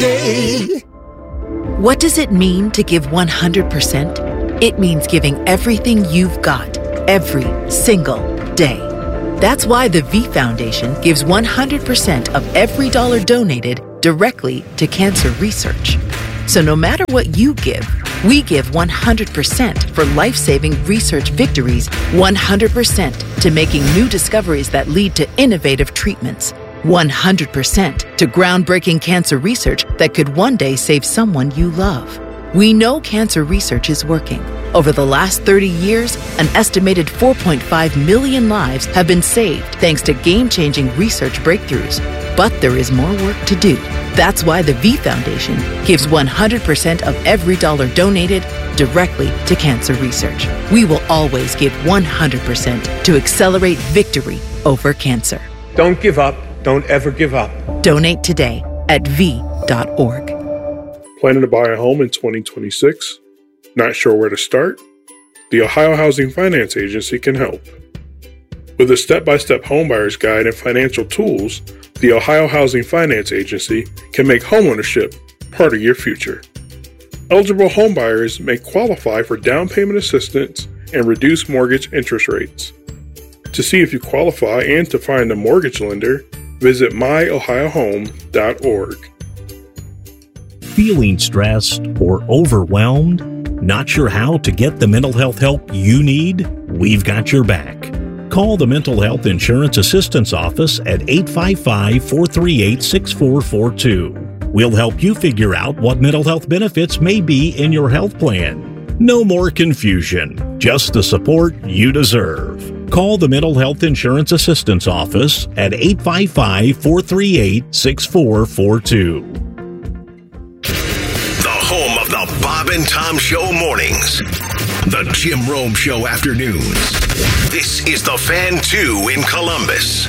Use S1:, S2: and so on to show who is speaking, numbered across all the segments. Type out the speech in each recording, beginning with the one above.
S1: day.
S2: What does it mean to give 100%? It means giving everything you've got, every single day. That's why the V Foundation gives 100% of every dollar donated directly to cancer research. So no matter what you give, we give 100% for life-saving research victories, 100% to making new discoveries that lead to innovative treatments, 100% to groundbreaking cancer research that could one day save someone you love. We know cancer research is working. Over the last 30 years, an estimated 4.5 million lives have been saved thanks to game-changing research breakthroughs. But there is more work to do. That's why the V Foundation gives 100% of every dollar donated directly to cancer research. We will always give 100% to accelerate victory over cancer.
S3: Don't give up. Don't ever give up.
S2: Donate today at v.org.
S4: Planning to buy a home in 2026? Not sure where to start? The Ohio Housing Finance Agency can help. With a step-by-step homebuyer's guide and financial tools, the Ohio Housing Finance Agency can make homeownership part of your future. Eligible homebuyers may qualify for down payment assistance and reduced mortgage interest rates. To see if you qualify and to find a mortgage lender, visit myohiohome.org.
S5: Feeling stressed or overwhelmed? Not sure how to get the mental health help you need? We've got your back. Call the Mental Health Insurance Assistance Office at 855-438-6442. We'll help you figure out what mental health benefits may be in your health plan. No more confusion, just the support you deserve. Call the Mental Health Insurance Assistance Office at 855-438-6442.
S6: Home of the Bob and Tom Show mornings. The Jim Rome Show afternoons. This is the Fan 2 in Columbus.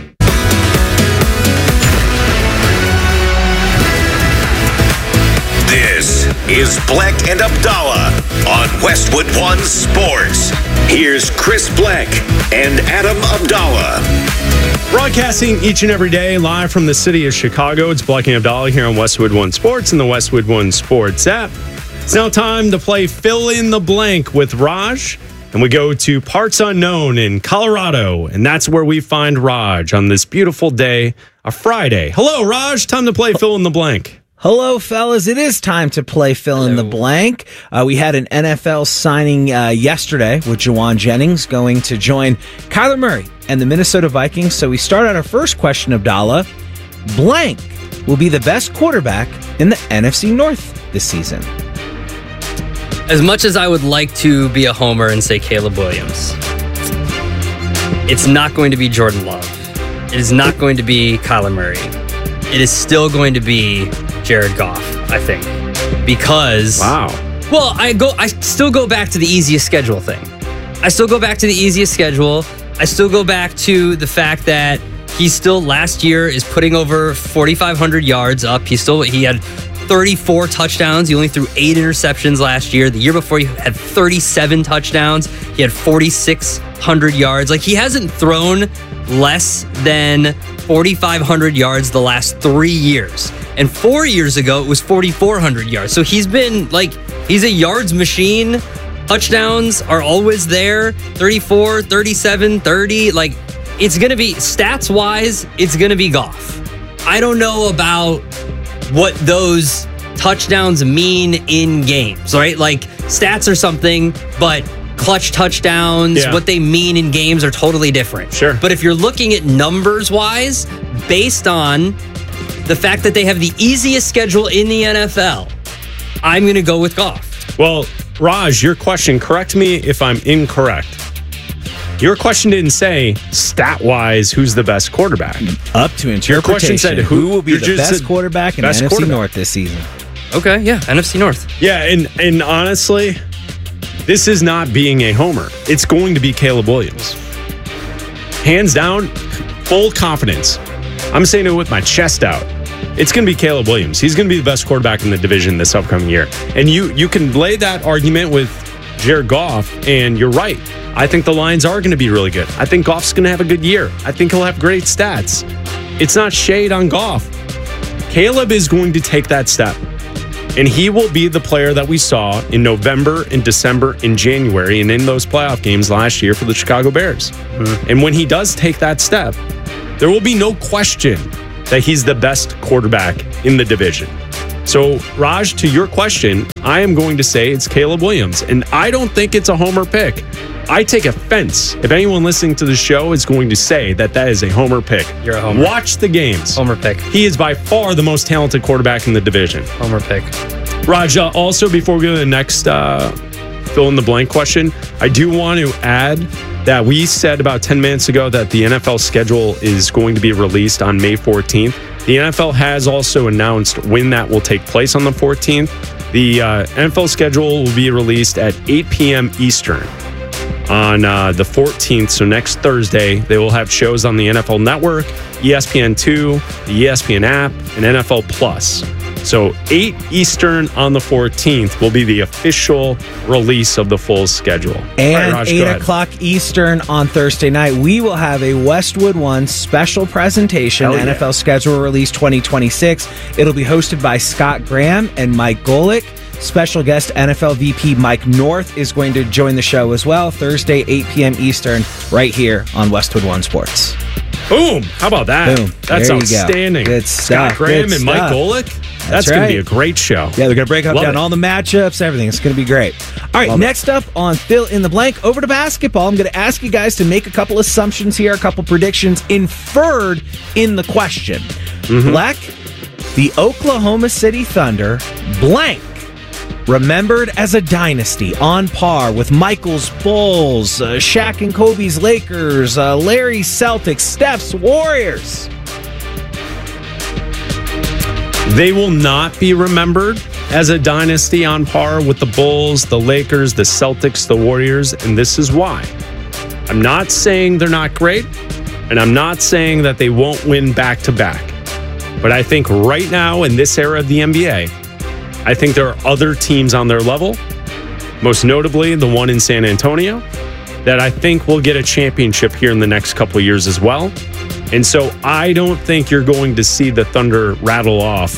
S6: This is Bleck and Abdallah on Westwood One Sports. Here's Chris Bleck and Adam Abdallah.
S7: Broadcasting each and every day live from the city of Chicago. It's Bleck and Abdallah here on Westwood One Sports and the Westwood One Sports app. It's now time to play Fill in the Blank with Raj. And we go to parts unknown in Colorado. And that's where we find Raj on this beautiful day, a Friday. Hello, Raj. Time to play Fill in the Blank.
S8: Hello, fellas. It is time to play Fill in the Blank. We had an NFL signing yesterday with Jawan Jennings going to join Kyler Murray and the Minnesota Vikings. So we start on our first question, Abdallah. Blank will be the best quarterback in the NFC North this season.
S9: As much as I would like to be a homer and say Caleb Williams, it's not going to be Jordan Love. It is not going to be Kyler Murray. It is still going to be Jared Goff, I think. Because well, I still go back to the easiest schedule thing. I still go back to the easiest schedule. I still go back to the fact that he still last year is putting over 4,500 yards up. He had 34 touchdowns. He only threw 8 interceptions last year. The year before, he had 37 touchdowns. He had 4,600 yards. Like, he hasn't thrown less than 4,500 yards the last 3 years. And 4 years ago, it was 4,400 yards. So he's been, he's a yards machine. Touchdowns are always there. 34, 37, 30. It's going to be, stats-wise, it's going to be Goff. I don't know about what those touchdowns mean in games, right? Stats are something, but clutch touchdowns, what they mean in games are totally different.
S7: Sure.
S9: But if you're looking at numbers-wise, based on the fact that they have the easiest schedule in the NFL, I'm going to go with Goff.
S7: Well, Raj, your question, correct me if I'm incorrect. Your question didn't say, stat-wise, who's the best quarterback.
S8: Up to interpretation.
S7: Your question said,
S8: who will be the best quarterback in the NFC North this season?
S9: Okay, yeah, NFC North.
S7: Yeah, and honestly, this is not being a homer. It's going to be Caleb Williams. Hands down, full confidence. I'm saying it with my chest out. It's going to be Caleb Williams. He's going to be the best quarterback in the division this upcoming year. And you can lay that argument with Jared Goff, and you're right. I think the Lions are going to be really good. I think Goff's going to have a good year. I think he'll have great stats. It's not shade on Goff. Caleb is going to take that step. And he will be the player that we saw in November, in December, in January, and in those playoff games last year for the Chicago Bears. And when he does take that step, there will be no question that he's the best quarterback in the division. So, Raj, to your question, I am going to say it's Caleb Williams. And I don't think it's a homer pick. I take offense if anyone listening to the show is going to say that that is a homer pick.
S9: You're a homer.
S7: Watch the games.
S9: Homer pick.
S7: He is by far the most talented quarterback in the division.
S9: Homer pick.
S7: Raj, also, before we go to the next fill-in-the-blank question, I do want to add that we said about 10 minutes ago that the NFL schedule is going to be released on May 14th. The NFL has also announced when that will take place on the 14th. The NFL schedule will be released at 8 p.m. Eastern on the 14th, so next Thursday. They will have shows on the NFL Network, ESPN2, the ESPN app, and NFL Plus. So 8 Eastern on the 14th will be the official release of the full schedule.
S8: And
S7: Raj,
S8: 8 o'clock Eastern on Thursday night, we will have a Westwood One special presentation, NFL Schedule Release 2026. It'll be hosted by Scott Graham and Mike Golick. Special guest NFL VP Mike North is going to join the show as well, Thursday, 8 p.m. Eastern, right here on Westwood One Sports.
S7: Boom. How about that?
S8: Boom.
S7: That's
S8: There you
S7: outstanding.
S8: go. Good
S7: Scott
S8: stuff.
S7: Graham
S8: Good
S7: and Mike
S8: stuff.
S7: Golick. That's
S8: right.
S7: going to be a great show.
S8: Yeah, they're going to break up
S7: Love
S8: down
S7: it.
S8: all the matchups, everything. It's going to be great. All right, next up on Fill in the Blank, over to basketball. I'm going to ask you guys to make a couple assumptions here, a couple predictions inferred in the question. Black, the Oklahoma City Thunder, blank, remembered as a dynasty on par with Michael's Bulls, Shaq and Kobe's Lakers, Larry's Celtics, Steph's Warriors.
S7: They will not be remembered as a dynasty on par with the Bulls, the Lakers, the Celtics, the Warriors, and this is why. I'm not saying they're not great, and I'm not saying that they won't win back-to-back. But I think right now, in this era of the NBA, I think there are other teams on their level, most notably the one in San Antonio, that I think will get a championship here in the next couple of years as well. And so I don't think you're going to see the Thunder rattle off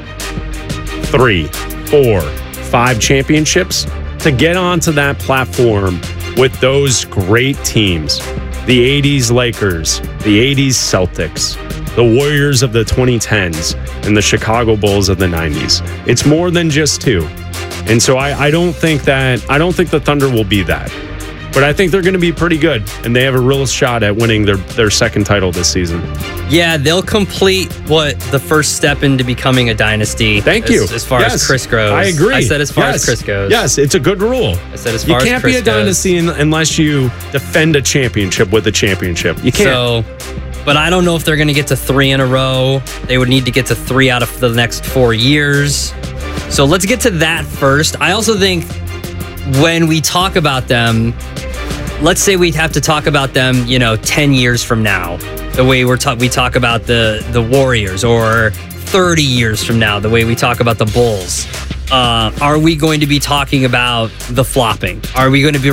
S7: 3, 4, 5 championships to get onto that platform with those great teams. The 80s Lakers, the 80s Celtics, the Warriors of the 2010s, and the Chicago Bulls of the 90s. It's more than just 2. And so I don't think the Thunder will be that. But I think they're going to be pretty good, and they have a real shot at winning their second title this season.
S9: Yeah, they'll complete what the first step into becoming a dynasty.
S7: Thank you.
S9: As far as Chris goes.
S7: I agree.
S9: I said as far as Chris goes.
S7: Yes, it's a good rule.
S9: I said as far as Chris goes.
S7: You can't be a dynasty unless you defend a championship with a championship. You can't.
S9: But I don't know if they're going to get to 3 in a row. They would need to get to 3 out of the next 4 years. So let's get to that first. I also think when we talk about them, let's say we have to talk about them, 10 years from now, the way we talk about the Warriors, or 30 years from now, the way we talk about the Bulls. Are we going to be talking about the flopping? Are we going to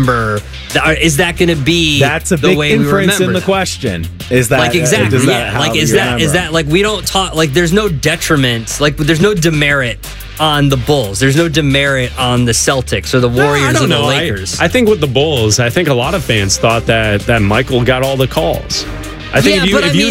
S9: is that going to be
S8: That's a
S9: the
S8: big
S9: way
S8: inference
S9: we
S8: in
S9: remember
S8: the question. Is that
S9: like exactly?
S8: Is
S9: Yeah.
S8: that
S9: Is that like we don't talk like there's no detriment, like there's no demerit on the Bulls. There's no demerit on the Celtics or the Warriors or the Lakers.
S7: I think with the Bulls, I think a lot of fans thought that Michael got all the calls. I think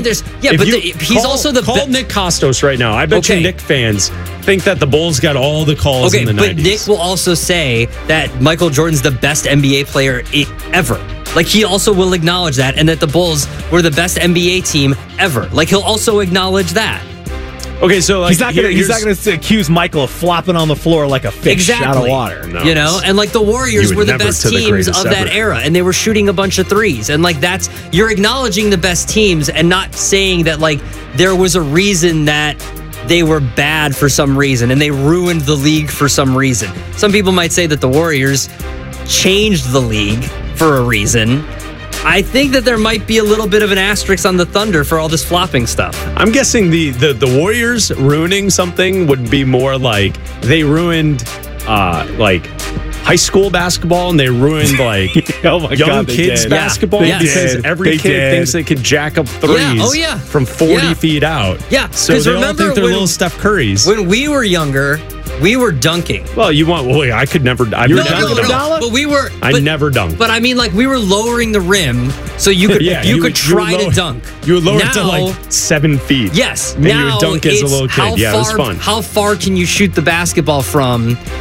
S7: he's also the call Nick Kostos right now. I bet you Nick fans think that the Bulls got all the calls in the 90s.
S9: But Nick will also say that Michael Jordan's the best NBA player ever. Like, he also will acknowledge that, and that the Bulls were the best NBA team ever. Like, he'll also acknowledge that.
S7: Okay, so like,
S8: he's not going to accuse Michael of flopping on the floor like a fish out of water.
S7: No,
S9: and like the Warriors were the best teams of that era, and they were shooting a bunch of threes. And like you're acknowledging the best teams and not saying that like there was a reason that they were bad for some reason and they ruined the league for some reason. Some people might say that the Warriors changed the league for a reason. I think that there might be a little bit of an asterisk on the Thunder for all this flopping stuff.
S7: I'm guessing the Warriors ruining something would be more like they ruined like high school basketball and they ruined like
S8: Oh my
S7: young
S8: God, they
S7: kids
S8: did.
S7: basketball
S9: They
S7: because
S8: did.
S7: every
S8: They
S7: kid
S8: did.
S7: thinks they could jack up threes from 40 feet out.
S9: Yeah,
S7: So
S9: 'cause
S7: they all
S9: remember
S7: think they're
S9: when-
S7: little Steph Currys.
S9: When we were younger, we were dunking.
S7: Well, I could never. I've
S8: You were
S7: never
S8: dunking
S7: dunked.
S8: a
S9: But we were.
S7: I
S9: but-
S7: never dunked.
S9: But I mean, like we were lowering the rim so you could
S7: Yeah,
S9: you
S7: you
S9: could
S7: would
S9: try
S7: lower-
S9: to dunk.
S7: You would lower it to
S9: Now-
S7: like 7 feet.
S9: Yes.
S7: And you
S9: now
S7: would dunk as a
S9: it's
S7: little kid.
S9: how
S7: Yeah, it was
S9: far-
S7: fun.
S9: How far can you shoot the basketball from